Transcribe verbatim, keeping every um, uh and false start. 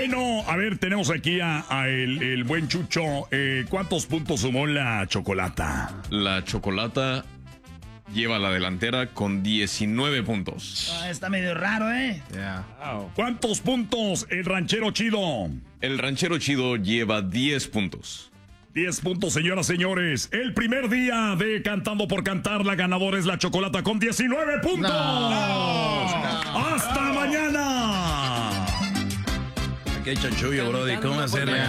Bueno, a ver, tenemos aquí a, a el, el buen Chucho. Eh, ¿Cuántos puntos sumó la Chocolata? La Chocolata lleva la delantera con diecinueve puntos. Ah, está medio raro, ¿eh? Yeah. Wow. ¿Cuántos puntos el Ranchero Chido? El Ranchero Chido lleva diez puntos. diez puntos, señoras y señores. El primer día de Cantando por Cantar, la ganadora es la Chocolata con diecinueve puntos. No, no, ¡Hasta no. mañana! Qué chanchullo, brody. ¿Cómo hacerle?